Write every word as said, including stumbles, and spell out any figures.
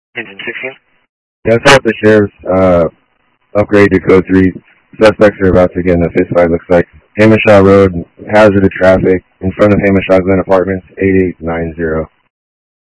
Engine sixteen. Yeah, it's off the sheriff's uh, upgrade to code three. Suspects are about to get in a fist fight, looks like. Hamishaw Road, hazard of traffic, in front of Hamishaw Glen Apartments, eight eight nine zero.